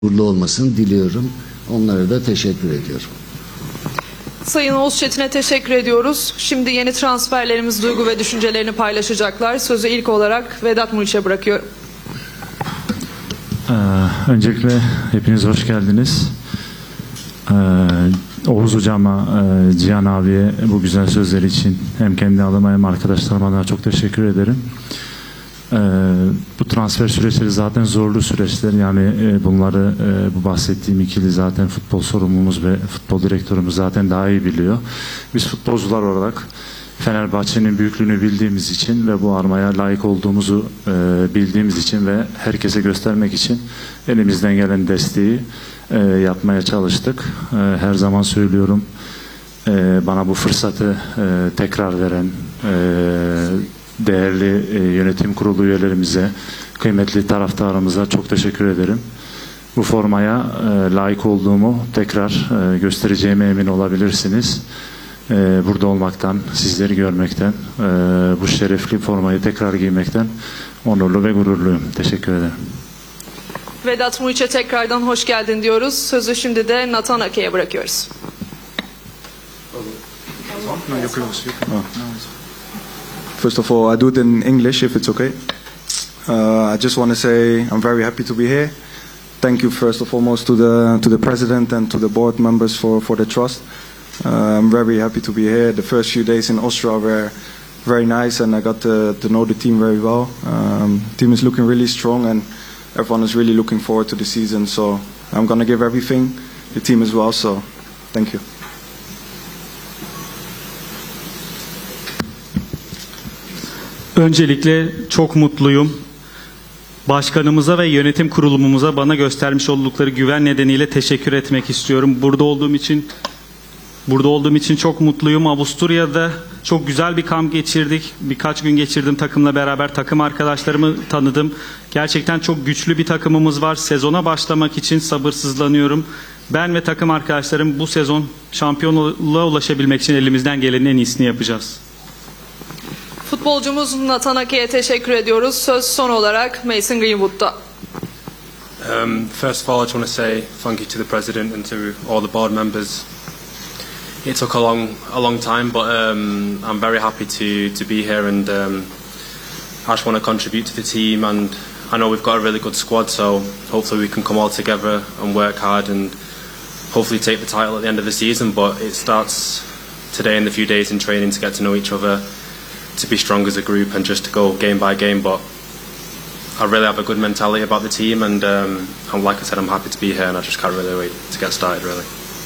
uğurlu olmasını diliyorum. Onlara da teşekkür ediyorum. Sayın Oğuz Çetin'e teşekkür ediyoruz. Şimdi yeni transferlerimiz duygu ve düşüncelerini paylaşacaklar. Sözü ilk olarak Vedat Muriç'e bırakıyorum. Öncelikle hepiniz hoş geldiniz. Oğuz Hocama, Cihan abiye bu güzel sözleri için hem kendi adıma hem arkadaşlarıma da çok teşekkür ederim. Bu transfer süreçleri zaten zorlu süreçler. Yani bunları bu bahsettiğim ikili zaten futbol sorumlumuz ve futbol direktörümüz zaten daha iyi biliyor. Biz futbolcular olarak Fenerbahçe'nin büyüklüğünü bildiğimiz için ve bu armaya layık olduğumuzu bildiğimiz için ve herkese göstermek için elimizden gelen desteği yapmaya çalıştık. Her zaman söylüyorum, bana bu fırsatı tekrar veren değerli yönetim kurulu üyelerimize, kıymetli taraftarımıza çok teşekkür ederim. Bu formaya layık olduğumu tekrar göstereceğime emin olabilirsiniz. Burada olmaktan, sizleri görmekten, bu şerefli formayı tekrar giymekten onurlu ve gururluyum. Teşekkür ederim. Vedat Muriç'e tekrardan hoş geldin diyoruz. Sözü şimdi de Nathan Ake'ye bırakıyoruz. First of all, I do it in English if it's okay. I just want to say I'm very happy to be here. Thank you first and foremost to the president and to the board members for the trust. I'm very happy to be here. The first few days in Austria were very nice, and I got to know the team very well. Team is looking really strong, and everyone is really looking forward to the season. So I'm gonna give everything. The team as well. So thank you. Öncelikle çok mutluyum. Başkanımıza ve yönetim kurulumuza bana göstermiş oldukları güven nedeniyle teşekkür etmek istiyorum. Burada olduğum için çok mutluyum. Avusturya'da çok güzel bir kamp geçirdik. Birkaç gün geçirdim takımla beraber. Takım arkadaşlarımı tanıdım. Gerçekten çok güçlü bir takımımız var. Sezona başlamak için sabırsızlanıyorum. Ben ve takım arkadaşlarım bu sezon şampiyonluğa ulaşabilmek için elimizden gelenin en iyisini yapacağız. Futbolcumuz Nathan Ake'ye teşekkür ediyoruz. Söz son olarak Mason Greenwood'da. First of all, I just want to say thank you to the president and to all the board members. It took a long time, but I'm very happy to be here, and I just want to contribute to the team. And I know we've got a really good squad, so hopefully we can come all together and work hard, and hopefully take the title at the end of the season. But it starts today and the few days in training to get to know each other, to be strong as a group, and just to go game by game. But I really have a good mentality about the team, and like I said, I'm happy to be here, and I just can't really wait to get started, really.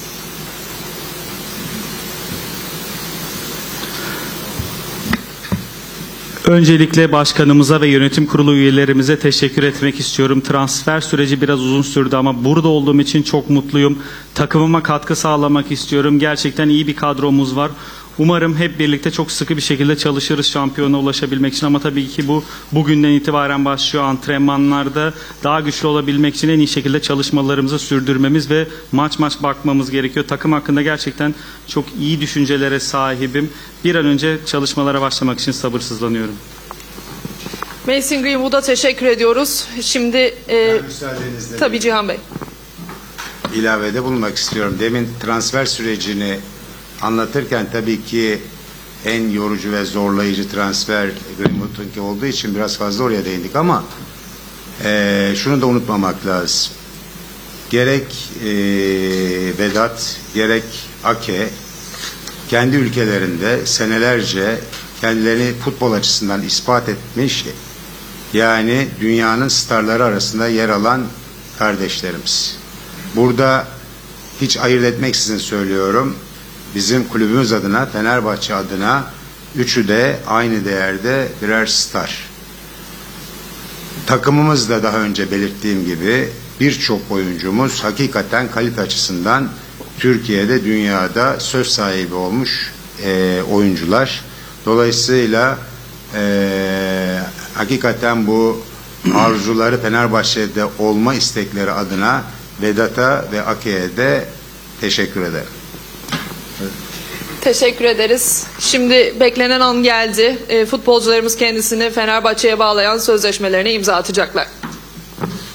Öncelikle başkanımıza ve yönetim kurulu üyelerimize teşekkür etmek istiyorum. Transfer süreci biraz uzun sürdü ama burada olduğum için çok mutluyum. Takımıma katkı sağlamak istiyorum. Gerçekten iyi bir kadromuz var. Umarım hep birlikte çok sıkı bir şekilde çalışırız şampiyona ulaşabilmek için, ama tabii ki bu bugünden itibaren başlıyor. Antrenmanlarda daha güçlü olabilmek için en iyi şekilde çalışmalarımızı sürdürmemiz ve maç bakmamız gerekiyor. Takım hakkında gerçekten çok iyi düşüncelere sahibim. Bir an önce çalışmalara başlamak için sabırsızlanıyorum. Mason Greenwood'a teşekkür ediyoruz. Şimdi tabii Cihan Bey. İlavede bulunmak istiyorum. Demin transfer sürecini anlatırken tabii ki en yorucu ve zorlayıcı transfer Greenwood'unki olduğu için biraz fazla oraya değindik, ama şunu da unutmamak lazım. Gerek Vedat, gerek Ake kendi ülkelerinde senelerce kendilerini futbol açısından ispat etmiş, yani dünyanın starları arasında yer alan kardeşlerimiz. Burada hiç ayırt etmeksizin söylüyorum, bizim kulübümüz adına, Fenerbahçe adına üçü de aynı değerde birer star. Takımımız da daha önce belirttiğim gibi birçok oyuncumuz hakikaten kalite açısından Türkiye'de, dünyada söz sahibi olmuş oyuncular. Dolayısıyla hakikaten bu arzuları, Fenerbahçe'de olma istekleri adına Vedat'a ve Ake'ye de teşekkür ederim. Teşekkür ederiz. Şimdi beklenen an geldi. Futbolcularımız kendisini Fenerbahçe'ye bağlayan sözleşmelerine imza atacaklar.